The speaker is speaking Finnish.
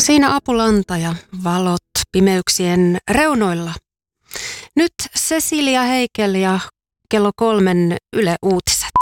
Siinä apulanta ja valot pimeyksien reunoilla. Nyt Cecilia Heikel ja kello 3 Yle Uutiset.